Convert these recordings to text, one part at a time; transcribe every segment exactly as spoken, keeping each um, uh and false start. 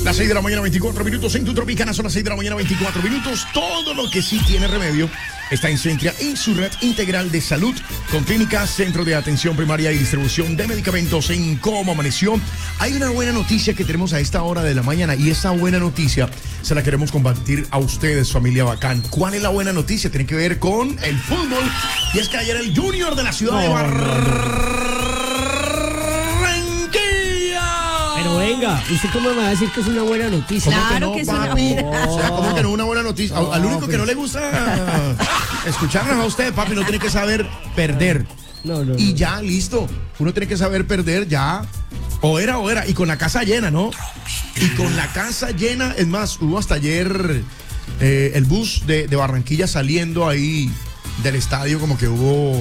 Las seis de la mañana, veinticuatro minutos en tu Tropicana. Son las seis de la mañana, veinticuatro minutos. Todo lo que sí tiene remedio está en Centria, en su red integral de salud, con clínicas, centro de atención primaria y distribución de medicamentos. En Cómo Amaneció, hay una buena noticia que tenemos a esta hora de la mañana, y esa buena noticia se la queremos compartir a ustedes, familia bacán. ¿Cuál es la buena noticia? Tiene que ver con el fútbol, y es que ayer el Junior de la ciudad no, de Barranquilla. Pero venga, ¿usted cómo me va a decir que es una buena noticia? Claro que, no, que es papi? una buena. O sea, ¿cómo que no es una buena noticia? No, Al único pero... que no le gusta escucharnos a usted, papi, no tiene que saber perder. No, no, y no. ya, listo. Uno tiene que saber perder ya. O era, o era. Y con la casa llena, ¿no? Y con la casa llena. Es más, hubo hasta ayer eh, el bus de, de Barranquilla saliendo ahí del estadio, como que hubo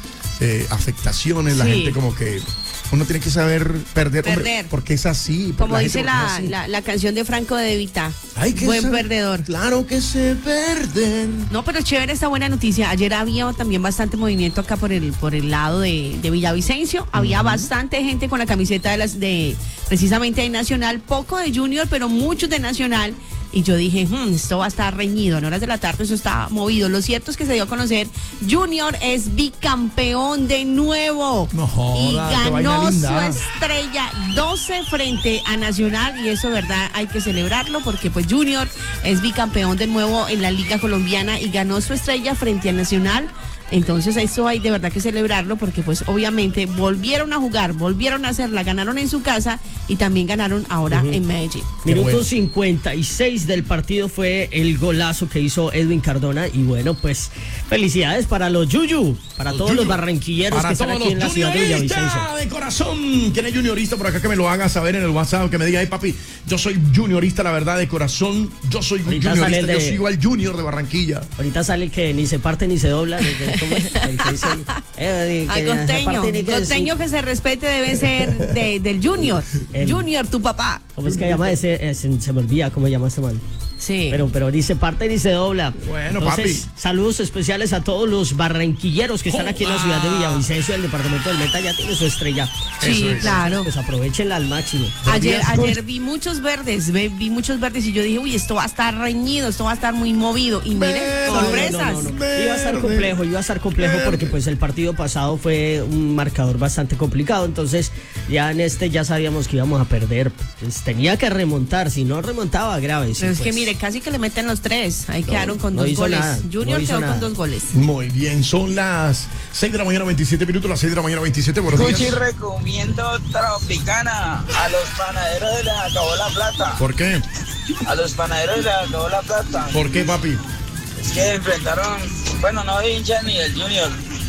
eh, afectaciones. La sí. gente como que... Uno tiene que saber perder, perder. Hombre, porque es así. Como la dice la, así. la, la canción de Franco De Vita. Hay que Buen saber, perdedor. Claro que se perden. No, pero chévere esta buena noticia. Ayer había también bastante movimiento acá por el por el lado de, de Villavicencio. Había uh-huh. bastante gente con la camiseta de las de precisamente de Nacional, poco de Junior, pero muchos de Nacional. Y yo dije, hmm, esto va a estar reñido, en horas de la tarde eso está movido. Lo cierto es que se dio a conocer, Junior es bicampeón de nuevo. No joda, y ganó su estrella doce frente a Nacional, y eso, verdad, hay que celebrarlo, porque pues Junior es bicampeón de nuevo en la Liga Colombiana y ganó su estrella frente a Nacional. Entonces eso hay de verdad que celebrarlo, porque pues obviamente volvieron a jugar, volvieron a hacerla, ganaron en su casa y también ganaron ahora uh-huh. en Medellín. Minuto bueno. cincuenta y seis del partido fue el golazo que hizo Edwin Cardona, y bueno, pues felicidades para los Yuyu, para los todos yuyu. los barranquilleros para que están aquí en la ciudad de Villavicencio. De corazón, ¿quién es juniorista por acá? Que me lo haga saber en el WhatsApp, que me diga, ay papi, yo soy juniorista, la verdad, de corazón, yo soy ahorita juniorista, de... yo sigo al Junior de Barranquilla. Ahorita sale que ni se parte ni se dobla. ¿Cómo es? El que dice, eh, Al costeño, que costeño que se respete debe ser de, del Junior. El, Junior, tu papá. ¿Cómo es que llama ese? ese se me olvida cómo llama ese man. Sí. Pero, pero ni se parte ni se dobla. Bueno, entonces, papi. Saludos especiales a todos los barranquilleros que están aquí en la ciudad de Villavicencio. El departamento del Meta ya tiene su estrella. Sí, es. claro. Pues aprovechenla al máximo. Ayer, ayer vi muchos verdes, vi, vi muchos verdes y yo dije, uy, esto va a estar reñido, esto va a estar muy movido. Y miren, sorpresas. No, no, no, no. Iba a estar complejo, iba a estar complejo porque pues el partido pasado fue un marcador bastante complicado. Entonces, ya en este ya sabíamos que íbamos a perder. Pues tenía que remontar, si no remontaba, grave. Pero sí, es pues. que mire, casi que le meten los tres. Ahí no, quedaron con no dos goles. Nada, Junior no quedó nada. con dos goles. Muy bien, son las seis de la mañana, veintisiete minutos, las seis de la mañana, veintisiete. Buenos días. Cuchi, recomiendo Tropicana a los panaderos de la Acabó la Plata. ¿Por qué? A los panaderos de la Acabó la Plata. ¿Por qué, papi? Es que enfrentaron, bueno, no hinchas ni el Junior,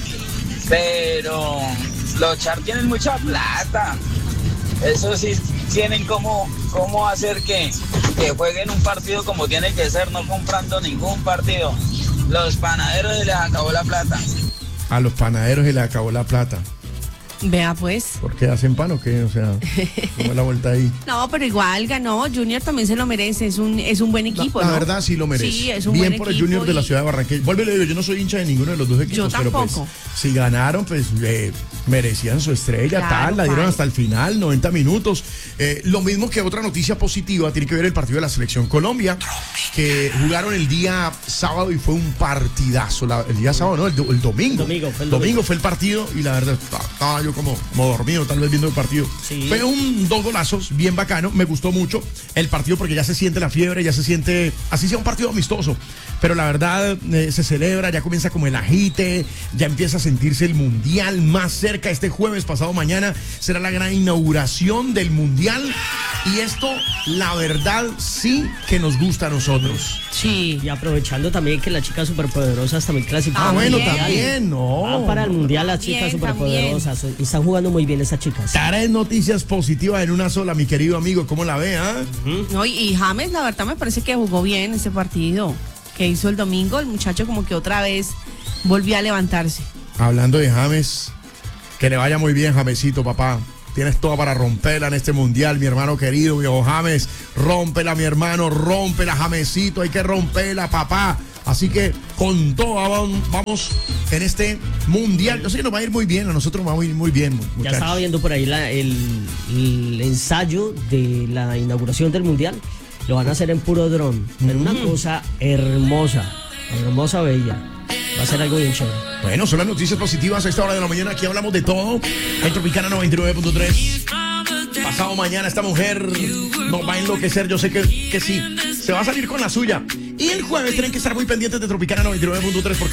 pero los Char tienen mucha plata. Eso sí, tienen cómo, cómo hacer que, que jueguen un partido como tiene que ser, no comprando ningún partido. Los panaderos se les acabó la plata. A los panaderos se les acabó la plata. Vea pues. ¿Por qué hacen pan o qué? O sea, ¿cómo es la vuelta ahí? No, pero igual ganó. Junior también se lo merece. Es un, es un buen equipo, La, la ¿no? verdad sí lo merece. Sí, es un Bien buen por el equipo Junior de la y... ciudad de Barranquilla. Vuelve y le digo, yo no soy hincha de ninguno de los dos equipos, yo pero pues si ganaron, pues eh, merecían su estrella, claro, tal, la dieron vale. hasta el final, noventa minutos. Eh, lo mismo que otra noticia positiva tiene que ver el partido de la Selección Colombia, que jugaron el día sábado y fue un partidazo. La, el día sábado, no, el, el domingo. Domingo fue el domingo. domingo fue el partido y la verdad, estaba yo como, como dormido, tal vez viendo el partido. Sí. Fue un dos golazos, bien bacano, me gustó mucho el partido porque ya se siente la fiebre, ya se siente, así sea un partido amistoso, pero la verdad eh, se celebra, ya comienza como el agite, ya empieza a sentirse el mundial más cerca. Este jueves pasado mañana será la gran inauguración del mundial y esto, la verdad, sí que nos gusta a nosotros. Sí. Y aprovechando también que las chicas superpoderosas también clasificaron. Ah, bueno, Bien. también, no. Van para el mundial las chicas Bien, superpoderosas y están jugando muy bien esas chicas. Tres noticias positivas en una sola, mi querido amigo, ¿cómo la ve, ah? No, y, y James, la verdad, me parece que jugó bien ese partido que hizo el domingo. El muchacho como que otra vez volvió a levantarse. Hablando de James, que le vaya muy bien, Jamesito, papá. Tienes todo para romperla en este mundial, mi hermano querido, viejo James. Rómpela, mi hermano, rómpela, Jamesito. Hay que romperla, papá. Así que con todo vamos en este mundial. Yo sé que nos va a ir muy bien, a nosotros nos va a ir muy bien, muchachos. Ya estaba viendo por ahí la, el, el ensayo de la inauguración del mundial. Lo van a hacer en puro dron. Pero una cosa hermosa, hermosa, bella. Va a ser algo bien chévere. Bueno, son las noticias positivas a esta hora de la mañana. Aquí hablamos de todo. En Tropicana noventa y nueve punto tres. Pasado mañana esta mujer nos va a enloquecer. Yo sé que, que sí. Se va a salir con la suya. Y el jueves tienen que estar muy pendientes de Tropicana noventa y nueve punto tres porque